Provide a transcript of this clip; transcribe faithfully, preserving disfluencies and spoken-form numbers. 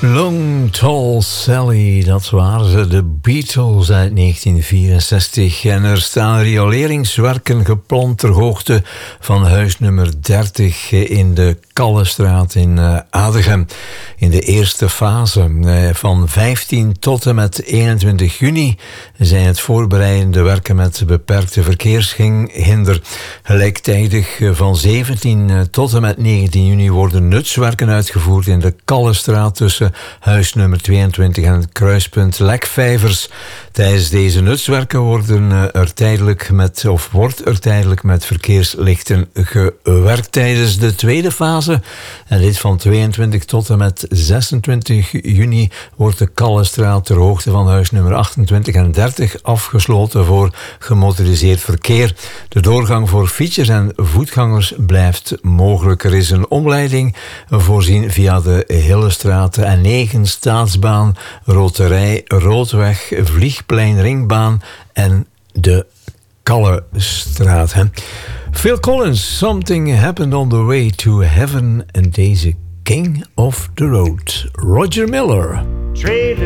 Long Tall Sally, dat waren ze, de Beatles uit negentien vierenzestig. En er staan rioleringswerken gepland ter hoogte van huis nummer dertig in de Kallestraat in uh, Adegem. In de eerste fase uh, van vijftien tot en met eenentwintig juni zijn het voorbereidende werken met beperkte verkeershinder. Gelijktijdig uh, van zeventien uh, tot en met negentien juni worden nutswerken uitgevoerd in de Kallestraat tussen huis nummer tweeëntwintig en het kruispunt Lekvijvers. Tijdens deze nutswerken worden er tijdelijk met, of wordt er tijdelijk met verkeerslichten gewerkt. Tijdens de tweede fase, en dit van tweeëntwintig tot en met zesentwintig juni, wordt de Kallestraat ter hoogte van huis nummer achtentwintig en dertig afgesloten voor gemotoriseerd verkeer. De doorgang voor fietsers en voetgangers blijft mogelijk. Er is een omleiding voorzien via de Hillestraat en negen Staatsbaan, Roterij, Roodweg, Vliegplein, Ringbaan en de Kallestraat. Hè. Phil Collins, Something Happened on the Way to Heaven, en deze King of the Road, Roger Miller. Trailer